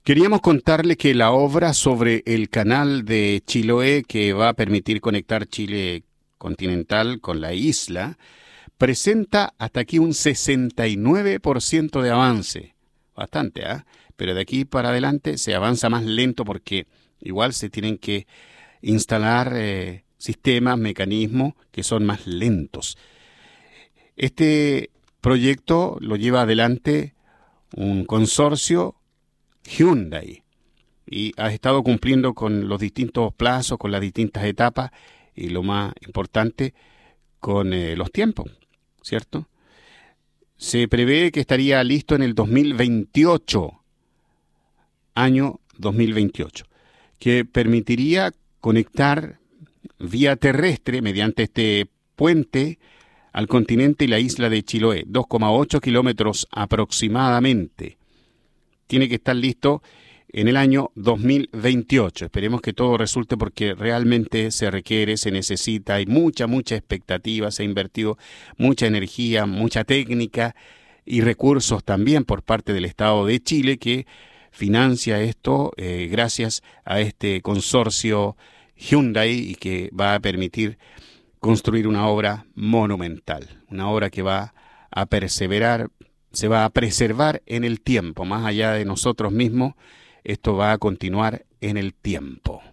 Queríamos contarle que la obra sobre el canal de Chiloé, que va a permitir conectar Chile continental con la isla, presenta hasta aquí un 69% de avance. Bastante, ¿ah? Pero de aquí para adelante se avanza más lento porque igual se tienen que instalar sistemas, mecanismos que son más lentos. Este proyecto lo lleva adelante un consorcio Hyundai y ha estado cumpliendo con los distintos plazos, con las distintas etapas y lo más importante, con los tiempos, ¿cierto? Se prevé que estaría listo en el 2028, año 2028, que permitiría conectar vía terrestre mediante este puente al continente y la isla de Chiloé, 2,8 kilómetros aproximadamente. Tiene que estar listo en el año 2028. Esperemos que todo resulte porque realmente se requiere, se necesita, hay mucha expectativa, se ha invertido mucha energía, mucha técnica y recursos también por parte del Estado de Chile que financia esto gracias a este consorcio Hyundai y que va a permitir construir una obra monumental, una obra que va a perseverar, se va a preservar en el tiempo, más allá de nosotros mismos, esto va a continuar en el tiempo.